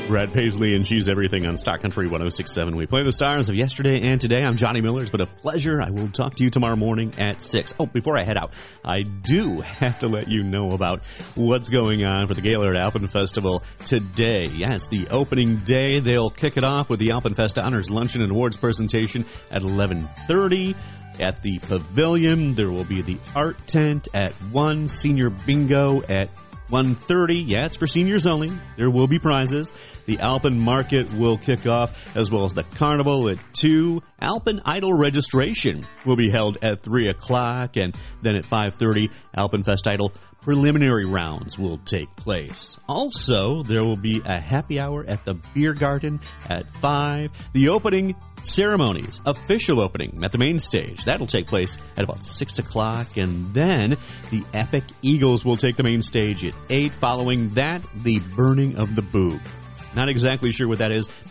Brad Paisley, and she's everything on Stock Country 106.7. We play the stars of yesterday and today. I'm Johnny Miller. It's been a pleasure. I will talk to you tomorrow morning at 6. Oh, before I head out, I do have to let you know about what's going on for the Gaylord Alpen Festival today. Yeah, it's the opening day. They'll kick it off with the Alpenfest Honors Luncheon and Awards presentation at 11:30. At the Pavilion, there will be the art tent at 1, senior bingo at 1:30. Yeah, it's for seniors only. There will be prizes. The Alpen Market will kick off, as well as the Carnival at 2. Alpen Idol registration will be held at 3 o'clock, and then at 5:30, Alpenfest Idol preliminary rounds will take place. Also, there will be a happy hour at the Beer Garden at 5. The opening ceremonies, official opening at the main stage, that'll take place at about 6 o'clock, and then the Epic Eagles will take the main stage at 8. Following that, the burning of the boob. Not exactly sure what that is.